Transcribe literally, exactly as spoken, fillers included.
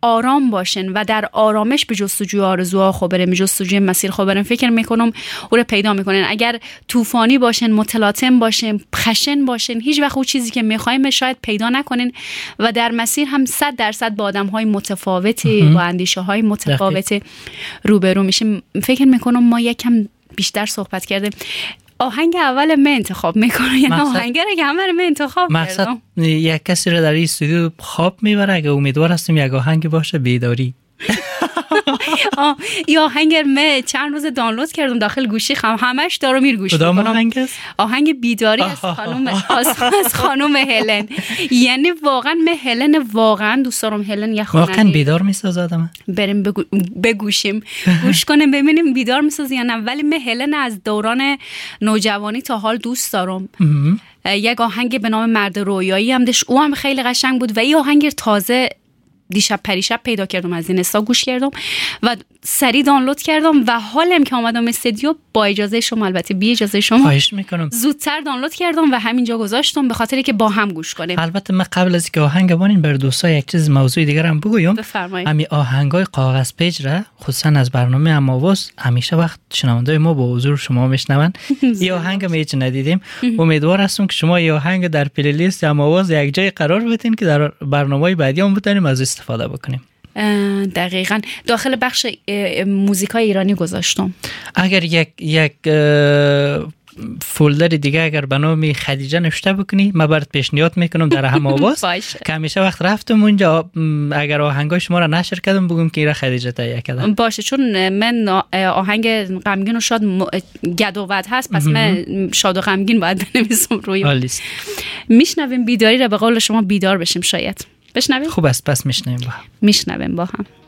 آرام باشن و در آرامش به جستجوی آرزوها خو برن، به جستجوی مسیر خو برن، فکر میکنم او رو پیدا میکنن. اگر طوفانی باشن، متلاطم باشن، خشن باشن، هیچ وقت اون چیزی که میخوایم شاید پیدا نکنن و در مسیر هم صد درصد با آدم‌های متفاوتی با اندیشه‌های متفاوتی روبرو میشیم. فکر میکنم ما یکم بیشتر صحبت کردیم. آهنگ اول من انتخاب میکنه، یعنی آهنگ را که همه من انتخاب مقصد کردم. یک کسی را در این استودیو خواب میبره، اگه امیدوار هستیم یک آهنگ باشه بیداری. آه یا آهنگ من چند روز دانلود کردم داخل گوشی خم همش دارم میر گوش کدام میکنم. آهنگ است؟ آهنگ بیداری از خانم از خانم هلن. یعنی واقعا من هلن واقعا دوست دارم. هلن یه خواننده واقعا بیدار میسازه آدم. بریم بگو بگوشیم گوش کنیم ببینیم بیدار میسازه یا نه. ولی من هلن از دوران نوجوانی تا حال دوست دارم. یک آهنگ به نام مرد رویایی هم داشت، او هم خیلی قشنگ بود و این آهنگ تازه دیشب پریشب پیدا کردم، از این استا گوش کردم و سری دانلود کردم و حالم که اومدم استودیو با اجازه شما، البته بی اجازه شما، خواهش میکنم زودتر دانلود کردم و همینجا گذاشتم به خاطری که با هم گوش کنیم. البته من قبل از اینکه آهنگ بانیم بر دوستا یک چیز موضوع دیگر هم بگویم. بفرمایید. همین آهنگای کاغذ پیج را خصوصا از برنامه امواس همیشه وقت شنوندای ما با حضور شما میشنون. این آهنگ ما هیچ ندیدیم. امیدوار هستم که شما این آهنگ در پلی لیست امواس یک جای قرار بدین که در برنامه‌های بعدی هم بتونیم از استفاده بکنیم. دقیقاً داخل بخش موزیکای ایرانی گذاشتم. اگر یک یک فولدر دیگه اگر به نام خدیجه نوشته بکنی من برات پیشنهاد میکنم در هم آواز که همیشه وقت رفتم اونجا اگر آهنگای شما را نشر کردم بگم که ایرا خدیجه تهیه کردم باشه، چون من آهنگ غمگین و شاد گدوود هست، پس من شاد و غمگین باید بنویسم روی. میشنویم بیداری را، به قول شما بیدار بشیم. شاید بشنویم. خوب است، پس میشنویم با هم. میشنویم با هم.